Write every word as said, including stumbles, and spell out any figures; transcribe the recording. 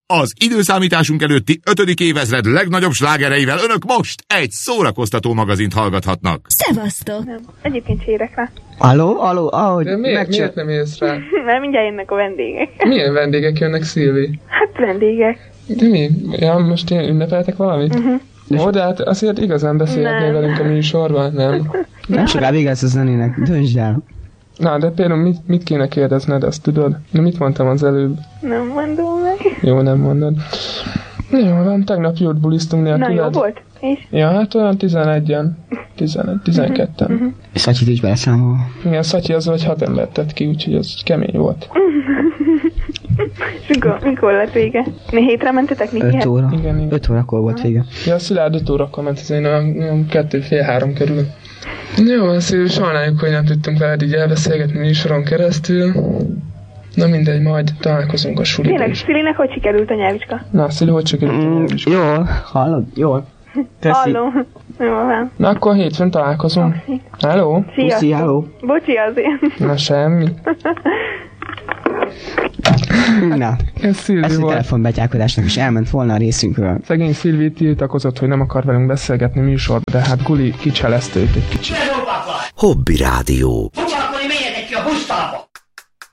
Az időszámításunk előtti ötödik évezred legnagyobb slágereivel önök most egy szórakoztató magazint hallgathatnak. Szevasztok! Nem. Egyébként sérek rá. Aló, aló, ahogy De miért, megcsör... miért nem élsz rá? Mert mindjárt jönnek a vendégek. Milyen vendégek jönnek, Szilvi? Hát vendégek. De mi? Ja, most ilyen ünnepeltek valamit? Uh-huh. Ó, de hát azért igazán beszélhetnél velünk a műsorban, nem? Nem soká végez a zenének, döntsd el. Na, de például mit, mit kéne kérdezned, azt tudod? De mit mondtam az előbb? Nem mondom meg. Jó, nem mondod. Jó, van, tegnap jót bulisztunk nélküled. Na, jó volt? És? Ja, hát olyan tizenegyen. tizenegy, tizenketten. Uh-huh. És Szatyit is beleszámol. Igen, Szatyi az vagy hat embert tett ki, úgyhogy az kemény volt. És mikor, mikor lett vége? Mi hétre mentetek? Niki? öt óra. Igen, igen. öt órakor volt vége. Ja, a Szilárd öt órakor ment, ez egy olyan, olyan kettő, fél, három körül. Jó, van Szilvi, sajnáljuk, hogy nem tudtunk veled így elbeszélgetni műsoron keresztül. Na mindegy, majd találkozunk a suliban Tényleg, is. Szilinek hogy sikerült a nyelvvizsga? Na, Szili, hogy csak Mm, egy jól, hallod? Jól. Teszi. Hallom. Jó van. Na, akkor hétfőn találkozunk. Hello? Sziasztok. Puszi, halló. Bocsi azért. Na, semmi. Na, Ez Szilvi ezt a volt. telefonbetyárkodásnak is elment volna a részünkről. Szegény Szilvi tiltakozott, hogy nem akar velünk beszélgetni műsorba, de hát Guli kicselezte őt egy kicsit. Hobby Rádió. Foglalkozni, menjetek ki a busztalba!